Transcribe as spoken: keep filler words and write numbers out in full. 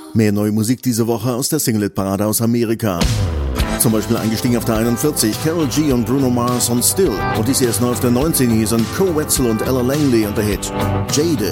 Mehr neue Musik diese Woche aus der Single-Parade aus Amerika. Zum Beispiel eingestiegen auf der einundvierzig, Karol G und Bruno Mars und Still. Und dies erst noch auf der neunzehn, hier sind Co Wetzel und Ella Langley und der Hit Jaded.